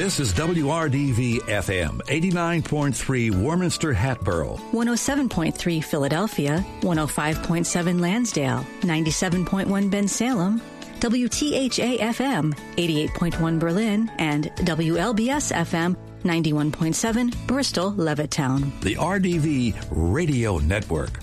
This is WRDV-FM, 89.3 Warminster Hatboro, 107.3 Philadelphia, 105.7 Lansdale, 97.1 Bensalem, WTHA-FM, 88.1 Berlin, and WLBS-FM, 91.7 Bristol, Levittown. the RDV Radio Network.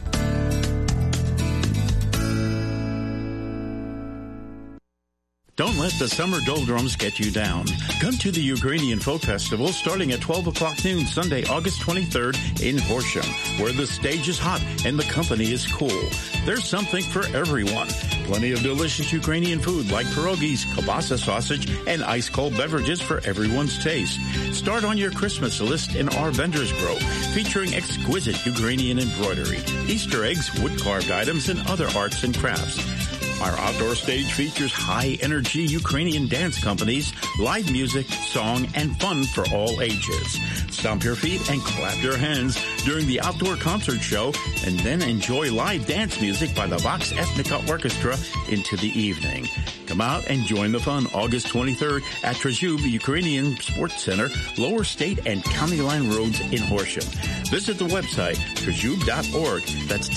Don't let the summer doldrums get you down. Come to the Ukrainian Folk Festival starting at 12 o'clock noon Sunday, August 23rd in Horsham, where the stage is hot and the company is cool. There's something for everyone. Plenty of delicious Ukrainian food like pierogies, kielbasa sausage, and ice-cold beverages for everyone's taste. Start on your Christmas list in our Vendors Grove, featuring exquisite Ukrainian embroidery, Easter eggs, wood-carved items, and other arts and crafts. Our outdoor stage features high-energy Ukrainian dance companies, live music, song, and fun for all ages. Stomp your feet and clap your hands during the outdoor concert show, and then enjoy live dance music by the Vox Ethnica Orchestra into the evening. Come out and join the fun August 23rd at Trezhub Ukrainian Sports Center, Lower State and County Line Roads in Horsham. Visit the website, trezhub.org. That's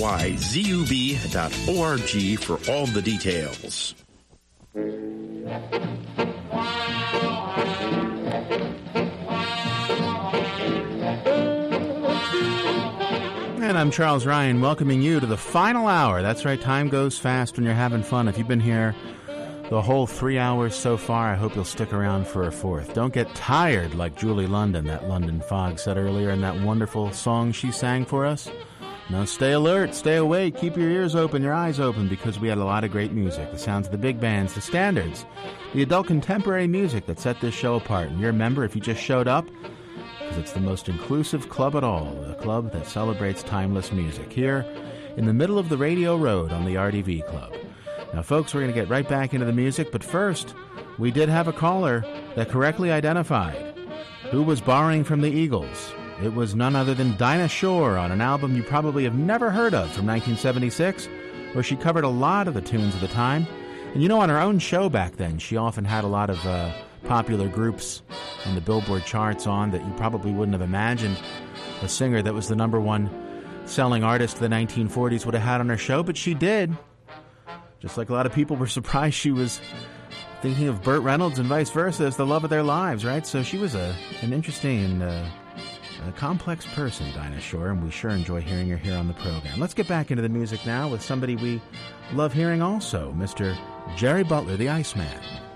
TRYZUB.org for all the details. And I'm Charles Ryan, welcoming you to the final hour. That's right, time goes fast when you're having fun. If you've been here the whole 3 hours so far, I hope you'll stick around for a fourth. Don't get tired like Julie London, that London Fog said earlier in that wonderful song she sang for us. No, stay alert, stay awake, keep your ears open, your eyes open, because we had a lot of great music. The sounds of the big bands, the standards, the adult contemporary music that set this show apart. And you're a member if you just showed up, because it's the most inclusive club at all, a club that celebrates timeless music, here in the middle of the Radio Road on the RDV Club. Now, folks, we're going to get right back into the music, but first, we did have a caller that correctly identified who was borrowing from the Eagles. It was none other than Dinah Shore on an album you probably have never heard of from 1976, where she covered a lot of the tunes of the time. And you know, on her own show back then, she often had a lot of popular groups on the Billboard charts on that you probably wouldn't have imagined a singer that was the number one selling artist of the 1940s would have had on her show, but she did. Just like a lot of people were surprised she was thinking of Burt Reynolds and vice versa as the love of their lives, right? So she was an interesting and a complex person, Dinah Shore, and we sure enjoy hearing her here on the program. Let's get back into the music now with somebody we love hearing also, Mr. Jerry Butler, the Iceman.